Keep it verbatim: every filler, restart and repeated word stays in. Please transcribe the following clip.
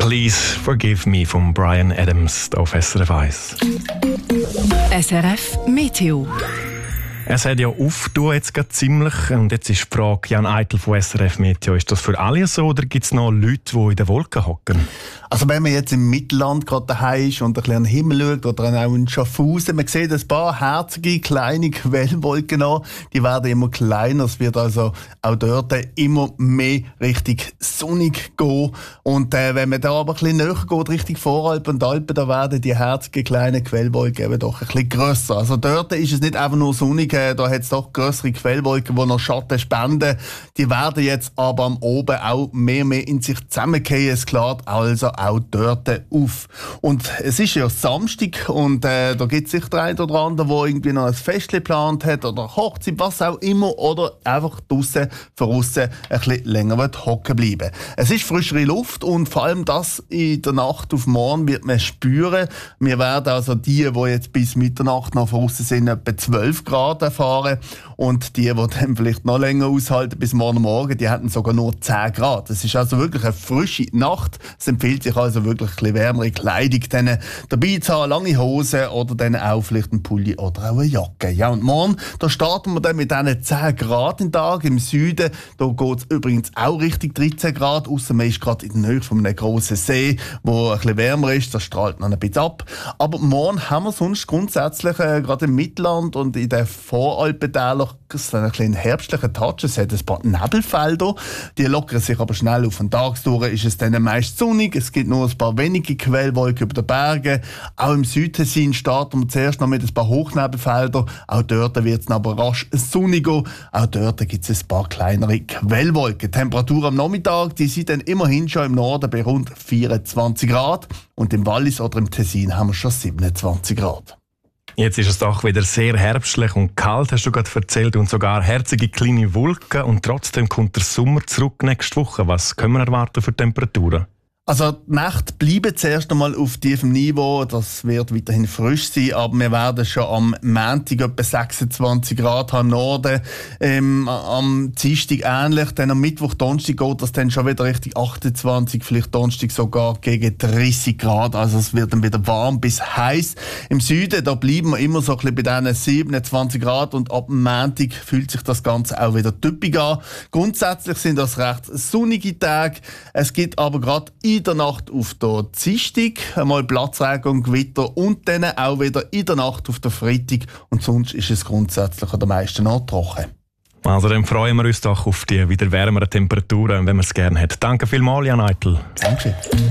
«Please Forgive Me» von Bryan Adams auf S R F eins. S R F Meteo. Es hat ja aufgetan jetzt gerade ziemlich. Und jetzt ist die Frage, Jan Eitel von S R F Meteo, ist das für alle so oder gibt es noch Leute, die in den Wolken hocken? Also wenn man jetzt im Mittelland gerade daheim ist und ein bisschen an den Himmel schaut oder auch in Schaffhausen, man sieht ein paar herzige, kleine Quellwolken an. Die werden immer kleiner. Es wird also auch dort immer mehr richtig sonnig gehen. Und äh, wenn man da aber ein bisschen näher geht, Richtung Voralpen und Alpen, da werden die herzigen, kleinen Quellwolken eben doch ein bisschen grösser. Also dort ist es nicht einfach nur sonnig, äh, da hat es doch grössere Quellwolken, die noch Schatten spenden. Die werden jetzt aber am Oben auch mehr und mehr in sich zusammenfallen. Es klärt also auch dort auf. Und es ist ja Samstag und äh, da gibt es sicher der eine oder andere, der irgendwie noch ein Fest geplant hat oder Hochzeit, was auch immer, oder einfach draussen, draussen ein bisschen länger hocken bleiben. Es ist frischere Luft und vor allem das in der Nacht auf morgen wird man spüren. Wir werden also die, die jetzt bis Mitternacht noch draussen sind, etwa zwölf Grad erfahren und die, die dann vielleicht noch länger aushalten bis morgen Morgen, die hätten sogar nur zehn Grad. Es ist also wirklich eine frische Nacht. Es empfiehlt sich also wirklich ein bisschen wärmere Kleidung dann dabei zu haben, lange Hosen oder dann auch vielleicht ein Pulli oder auch eine Jacke. Ja, und morgen, da starten wir dann mit diesen zehn Grad im Tag im Süden. Da geht es übrigens auch Richtung dreizehn Grad, ausser man ist gerade in der Nähe von einem grossen See, wo ein bisschen wärmer ist, das strahlt noch ein bisschen ab. Aber morgen haben wir sonst grundsätzlich äh, gerade im Mittelland und in den Voralpentälern einen kleinen herbstlichen Touch. Es hat ein paar Nebelfelder, die lockern sich aber schnell auf. Und tagsdurch ist es dann meist sonnig, es gibt nur ein paar wenige Quellwolken über den Bergen. Auch im Südtessin starten wir zuerst noch mit ein paar Hochnebelfeldern. Auch dort wird es aber rasch sonniger. Auch dort gibt es ein paar kleinere Quellwolken. Die Temperatur am Nachmittag, die sind dann immerhin schon im Norden bei rund vierundzwanzig Grad. Und im Wallis oder im Tessin haben wir schon siebenundzwanzig Grad. Jetzt ist es doch wieder sehr herbstlich und kalt, hast du gerade erzählt, und sogar herzige kleine Wolken. Und trotzdem kommt der Sommer zurück nächste Woche. Was können wir erwarten für Temperaturen? Also die Nächte bleiben zuerst einmal auf tiefem Niveau, das wird weiterhin frisch sein, aber wir werden schon am Montag etwa sechsundzwanzig Grad haben im Norden, ähm, am Dienstag ähnlich, dann am Mittwoch, Donnerstag geht das dann schon wieder Richtung achtundzwanzig, vielleicht Donnerstag sogar gegen dreißig Grad, also es wird dann wieder warm bis heiß. Im Süden, da bleiben wir immer so ein bisschen bei diesen siebenundzwanzig Grad und ab dem Montag fühlt sich das Ganze auch wieder typisch an. Grundsätzlich sind das recht sonnige Tage, es gibt aber gerade in der Nacht auf der Dienstag einmal Platzregen und Gewitter und dann auch wieder in der Nacht auf der Freitag und sonst ist es grundsätzlich an den meisten noch trocken. Also dann freuen wir uns doch auf die wieder wärmeren Temperaturen, wenn man es gerne hat. Danke vielmals, Jan Eitel. Danke.